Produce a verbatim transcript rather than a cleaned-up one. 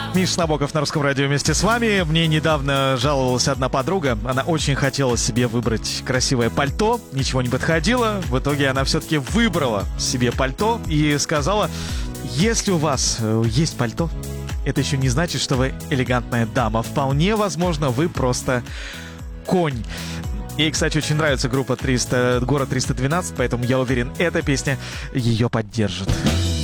Миша Набоков на Русском радио вместе с вами. Мне недавно жаловалась одна подруга. Она очень хотела себе выбрать красивое пальто. Ничего не подходило. В итоге она все-таки выбрала себе пальто и сказала: если у вас есть пальто, это еще не значит, что вы элегантная дама. Вполне возможно, вы просто конь. Ей, кстати, очень нравится группа триста, город триста двенадцать, поэтому я уверен, эта песня ее поддержит.